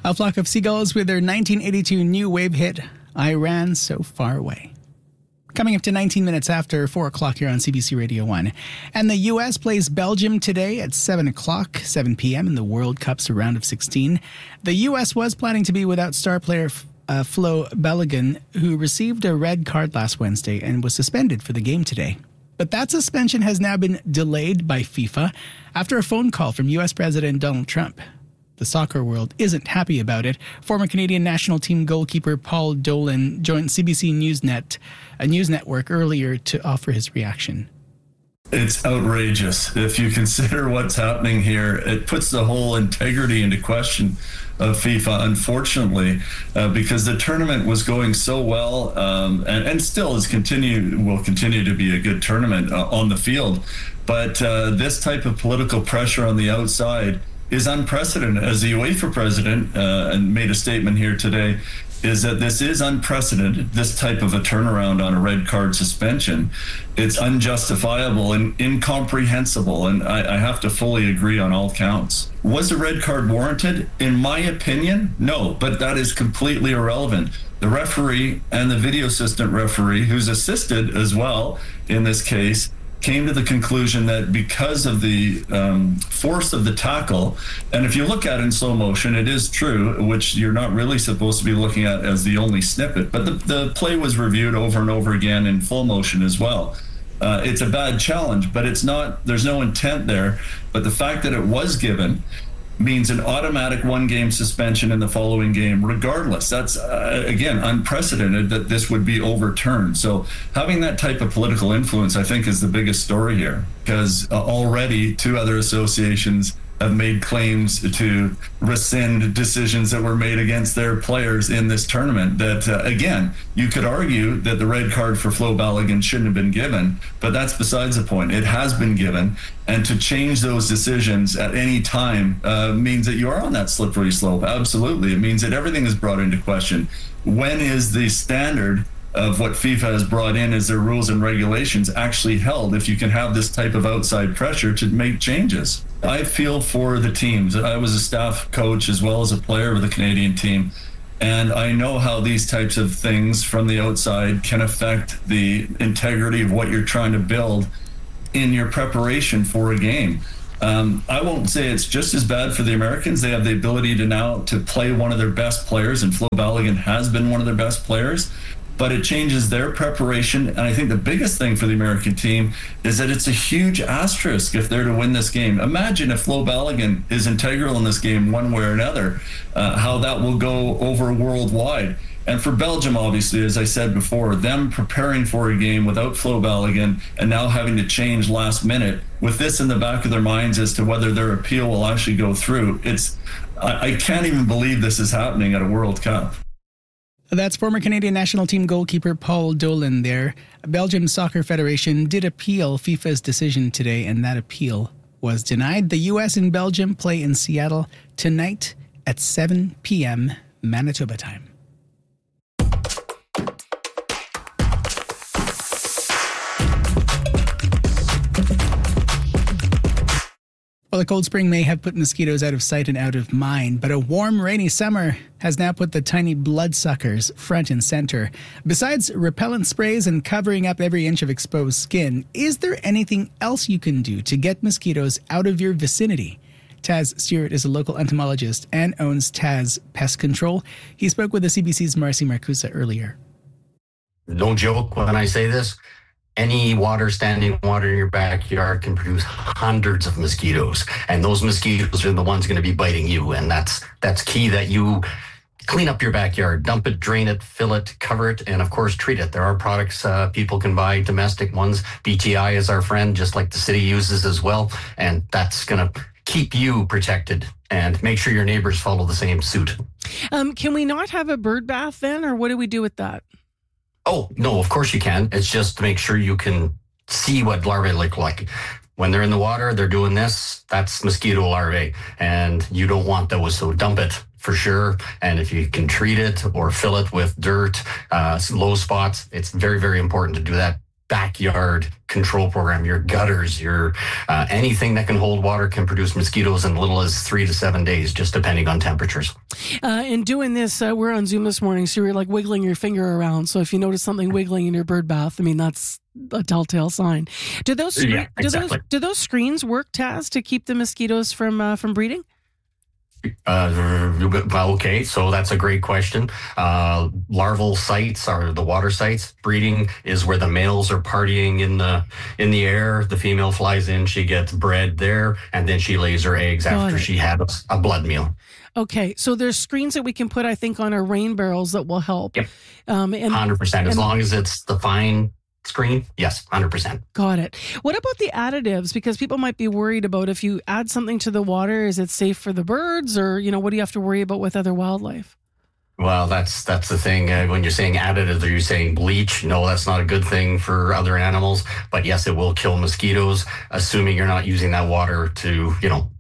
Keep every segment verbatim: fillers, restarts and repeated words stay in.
A Flock of Seagulls with their nineteen eighty-two new wave hit, I Ran So Far Away. Coming up to nineteen minutes after four o'clock here on C B C Radio one. And the U S plays Belgium today at seven o'clock, seven p.m. in the World Cup's round of sixteen. The U S was planning to be without star player uh, Flo Balogun, who received a red card last Wednesday and was suspended for the game today. But that suspension has now been delayed by FIFA after a phone call from U S President Donald Trump. The soccer world isn't happy about it. Former Canadian national team goalkeeper Paul Dolan joined C B C Newsnet, a news network, earlier to offer his reaction. It's outrageous. If you consider what's happening here, it puts the whole integrity into question of FIFA, unfortunately, uh, because the tournament was going so well, um, and, and still is continue will continue to be a good tournament uh, on the field. But uh, this type of political pressure on the outside is unprecedented. As the UEFA president uh, and made a statement here today, is that this is unprecedented, this type of a turnaround on a red card suspension. It's unjustifiable and incomprehensible, and I, I have to fully agree on all counts. Was a red card warranted? In my opinion, no, but that is completely irrelevant. The referee and the video assistant referee, who's assisted as well in this case, came to the conclusion that because of the um, force of the tackle, and if you look at it in slow motion, it is true, which you're not really supposed to be looking at as the only snippet, but the, the play was reviewed over and over again in full motion as well. Uh, it's a bad challenge, but it's not, there's no intent there. But the fact that it was given means an automatic one-game suspension in the following game, regardless. That's, uh, again, unprecedented that this would be overturned. So having that type of political influence, I think, is the biggest story here, because uh, already two other associations have made claims to rescind decisions that were made against their players in this tournament that, uh, again, you could argue that the red card for Flo Balogun shouldn't have been given, but that's besides the point. It has been given, and to change those decisions at any time uh, means that you are on that slippery slope. Absolutely. It means that everything is brought into question. When is the standard of what FIFA has brought in as their rules and regulations actually held if you can have this type of outside pressure to make changes? I feel for the teams. I was a staff coach as well as a player with the Canadian team, and I know how these types of things from the outside can affect the integrity of what you're trying to build in your preparation for a game. Um, I won't say it's just as bad for the Americans. They have the ability to now to play one of their best players, and Flo Balogun has been one of their best players. But it changes their preparation. And I think the biggest thing for the American team is that it's a huge asterisk if they're to win this game. Imagine if Flo Balogun is integral in this game one way or another, uh, how that will go over worldwide. And for Belgium, obviously, as I said before, them preparing for a game without Flo Balogun and now having to change last minute with this in the back of their minds as to whether their appeal will actually go through. It's I, I can't even believe this is happening at a World Cup. That's former Canadian national team goalkeeper Paul Dolan there. Belgium Soccer Federation did appeal FIFA's decision today, and that appeal was denied. The U S and Belgium play in Seattle tonight at seven p.m. Manitoba time. Well, the cold spring may have put mosquitoes out of sight and out of mind, but a warm, rainy summer has now put the tiny bloodsuckers front and center. Besides repellent sprays and covering up every inch of exposed skin, is there anything else you can do to get mosquitoes out of your vicinity? Taz Stewart is a local entomologist and owns Taz Pest Control. He spoke with the C B C's Marcy Marcusa earlier. Don't joke when I say this. Any water, standing water in your backyard can produce hundreds of mosquitoes, and those mosquitoes are the ones going to be biting you. And that's that's key that you clean up your backyard, dump it, drain it, fill it, cover it, and of course treat it. There are products uh, people can buy, domestic ones. B T I is our friend, just like the city uses as well, and that's going to keep you protected and make sure your neighbors follow the same suit. Um, can we not have a bird bath then, or what do we do with that? Oh, no, of course you can. It's just to make sure you can see what larvae look like. When they're in the water, they're doing this. That's mosquito larvae, and you don't want those, so dump it for sure. And if you can treat it or fill it with dirt, uh, low spots, it's very, very important to do that. backyard control program, your gutters, your uh, anything that can hold water can produce mosquitoes in little as three to seven days, just depending on temperatures. Uh, and doing this, uh, we're on Zoom this morning, so you're like wiggling your finger around. So if you notice something wiggling in your bird bath, I mean, that's a telltale sign. Do those scre- yeah, exactly. do those do those screens work, Taz, to keep the mosquitoes from uh, from breeding? Uh, well, okay, so that's a great question. Uh, larval sites are the water sites. Breeding is where the males are partying in the in the air. The female flies in, she gets bred there, and then she lays her eggs Got after it. she had a, a blood meal. Okay, so there's screens that we can put, I think, on our rain barrels that will help. Yep. Um, and one hundred percent. As and- long as it's the fine screen, yes, one hundred percent. Got it. What about the additives? Because people might be worried about if you add something to the water, is it safe for the birds, or you know, what do you have to worry about with other wildlife? Well, that's that's the thing. Uh, when you're saying additives, are you saying bleach? No, that's not a good thing for other animals. But yes, it will kill mosquitoes, assuming you're not using that water to, you know,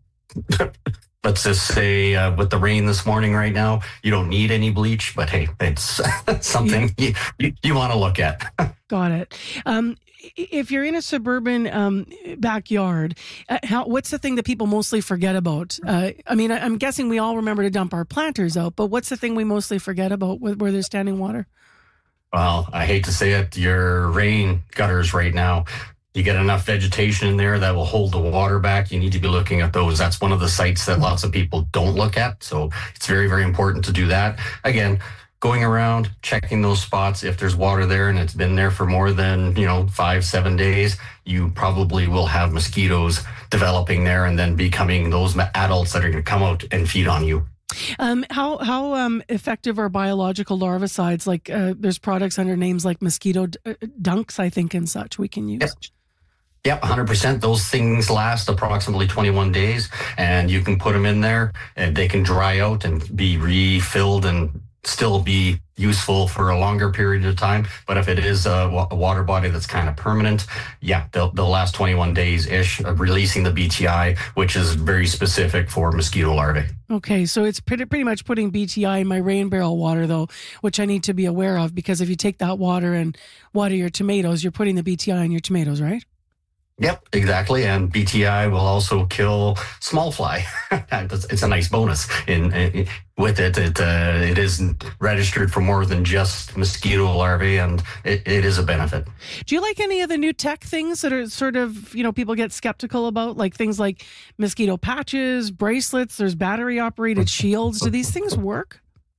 let's just say uh, with the rain this morning right now, you don't need any bleach. But hey, it's something you, you, you want to look at. Got it. Um, if you're in a suburban um, backyard, uh, how, what's the thing that people mostly forget about? Uh, I mean, I, I'm guessing we all remember to dump our planters out, but what's the thing we mostly forget about where, where there's standing water? Well, I hate to say it, your rain gutters right now, you get enough vegetation in there that will hold the water back. You need to be looking at those. That's one of the sites that lots of people don't look at. So it's very, very important to do that. Again, going around, checking those spots. If there's water there and it's been there for more than, you know, five, seven days, you probably will have mosquitoes developing there and then becoming those marults that are going to come out and feed on you. Um, how how um, effective are biological larvicides? Like uh, there's products under names like mosquito d- uh, dunks, I think, and such we can use. Yep. Yep, one hundred percent. Those things last approximately twenty-one days, and you can put them in there and they can dry out and be refilled and still be useful for a longer period of time. But if it is a, a water body that's kind of permanent, yeah, they'll, they'll last twenty-one days-ish, of releasing the B T I, which is very specific for mosquito larvae. Okay, so it's pretty, pretty much putting B T I in my rain barrel water, though, which I need to be aware of, because if you take that water and water your tomatoes, you're putting the B T I in your tomatoes, right? Yep, exactly. And B T I will also kill small fly. It's a nice bonus. In, in with it, it uh, it isn't registered for more than just mosquito larvae, and it, it is a benefit. Do you like any of the new tech things that are sort of, you know, people get skeptical about, like things like mosquito patches, bracelets? There's battery operated shields. Do these things work?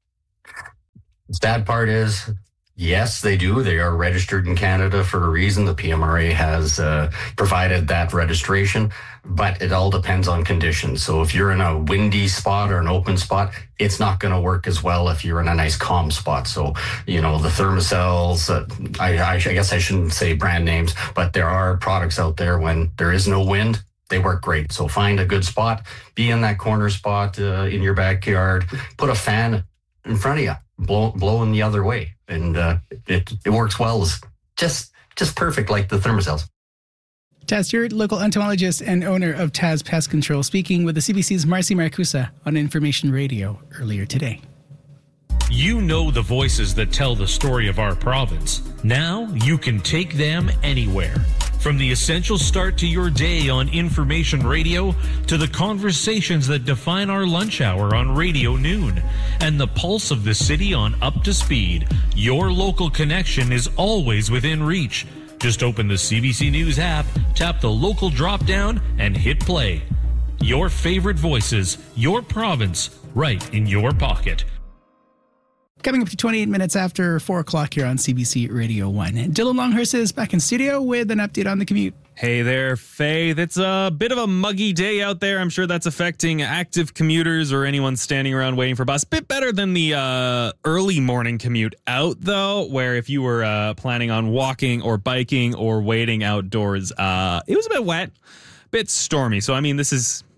The sad part is, yes, they do. They are registered in Canada for a reason. The P M R A has uh, provided that registration, but it all depends on conditions. So if you're in a windy spot or an open spot, it's not going to work as well if you're in a nice calm spot. So, you know, the Thermacells, uh, I, I, I guess I shouldn't say brand names, but there are products out there when there is no wind. They work great. So find a good spot, be in that corner spot uh, in your backyard, put a fan in front of you, blow, blowing the other way. And uh, it it works well. It's just just perfect, like the Thermacells. Taz Stewart, local entomologist and owner of Taz Pest Control, speaking with the C B C's Marcy Marcusa on Information Radio earlier today. You know the voices that tell the story of our province. Now you can take them anywhere. From the essential start to your day on Information Radio to the conversations that define our lunch hour on Radio Noon and the pulse of the city on Up to Speed, your local connection is always within reach. Just open the C B C News app, tap the local drop-down, and hit play. Your favorite voices, your province, right in your pocket. Coming up to twenty-eight minutes after four o'clock here on C B C Radio one. Dylan Longhurst is back in studio with an update on the commute. Hey there, Faith. It's a bit of a muggy day out there. I'm sure that's affecting active commuters or anyone standing around waiting for a bus. Bit better than the uh, early morning commute out, though, where if you were uh, planning on walking or biking or waiting outdoors, uh, it was a bit wet, bit stormy. So, I mean, this is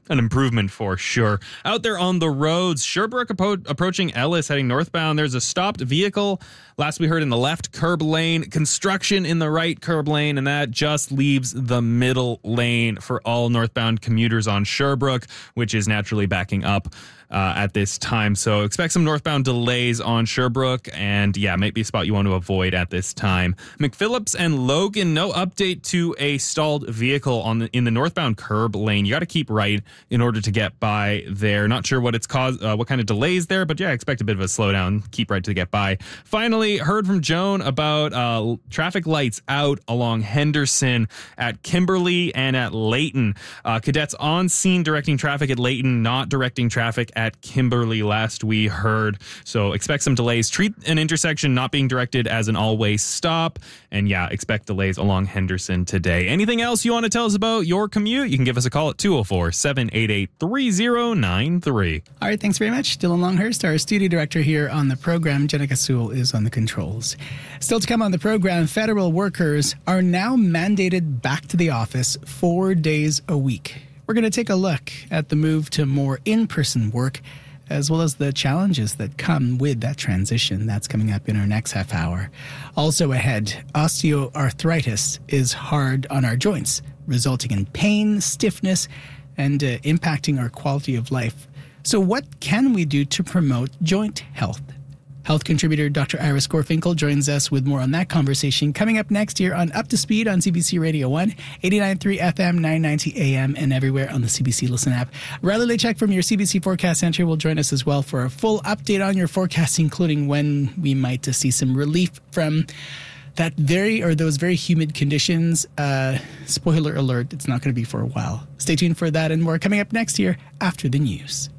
An improvement for sure. Out there on the roads, Sherbrooke appro- approaching Ellis heading northbound. There's a stopped vehicle. Last we heard in the left curb lane, construction in the right curb lane, and that just leaves the middle lane for all northbound commuters on Sherbrooke, which is naturally backing up uh, at this time. So expect some northbound delays on Sherbrooke, and yeah, might be a spot you want to avoid at this time. McPhillips and Logan, no update to a stalled vehicle on the, in the northbound curb lane. You got to keep right in order to get by there. Not sure what it's caused, uh, what kind of delays there, but yeah, expect a bit of a slowdown. Keep right to get by. Finally, heard from Joan about uh, traffic lights out along Henderson at Kimberly and at Layton. Uh, cadets on scene directing traffic at Layton, not directing traffic at Kimberly last we heard. So expect some delays. Treat an intersection not being directed as an all-way stop. And yeah, expect delays along Henderson today. Anything else you want to tell us about your commute? You can give us a call at two oh four, seven eight eight, three oh nine three. All right, thanks very much. Dylan Longhurst, our studio director here on the program. Jenica Sewell is on the controls. Still to come on the program, federal workers are now mandated back to the office four days a week. We're going to take a look at the move to more in-person work, as well as the challenges that come with that transition. That's coming up in our next half hour. Also ahead, osteoarthritis is hard on our joints, resulting in pain, stiffness, and uh, impacting our quality of life. So what can we do to promote joint health? Health contributor Doctor Iris Gorfinkel joins us with more on that conversation coming up next year on Up to Speed on C B C Radio one, eighty-nine point three F M, nine ninety A M, and everywhere on the C B C Listen app. Riley Lechek from your C B C Forecast Center will join us as well for a full update on your forecast, including when we might see some relief from that very or those very humid conditions. Uh, spoiler alert, it's not going to be for a while. Stay tuned for that and more coming up next year after the news.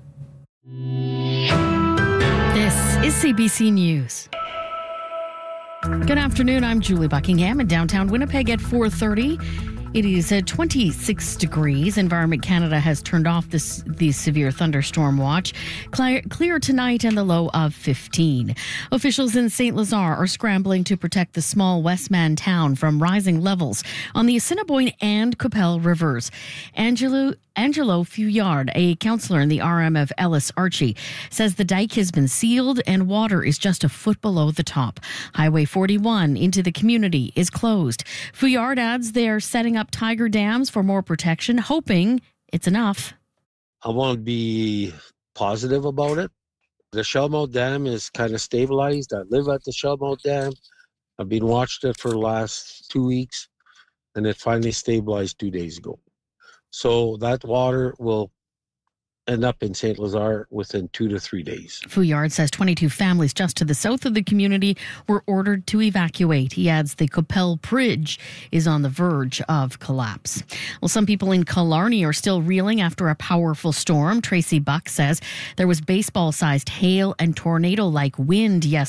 This is C B C News. Good afternoon. I'm Julie Buckingham in downtown Winnipeg at four thirty. It is at twenty-six degrees. Environment Canada has turned off this the severe thunderstorm watch. Clear, clear tonight and the low of fifteen. Officials in Saint Lazare are scrambling to protect the small Westman town from rising levels on the Assiniboine and Qu'Appelle rivers. Angelo Angelo Fouillard, a councillor in the R M of Ellis Archie, says the dike has been sealed and water is just a foot below the top. Highway forty-one into the community is closed. Fouillard adds they're setting up tiger dams for more protection, hoping it's enough. I want to be positive about it. The Shellmouth Dam is kind of stabilized. I live at the Shellmouth Dam. I've been watching it for the last two weeks, and it finally stabilized two days ago. So that water will end up in Saint Lazare within two to three days. Fouillard says twenty-two families just to the south of the community were ordered to evacuate. He adds the Qu'Appelle Bridge is on the verge of collapse. Well, some people in Killarney are still reeling after a powerful storm. Tracy Buck says there was baseball-sized hail and tornado-like wind yesterday.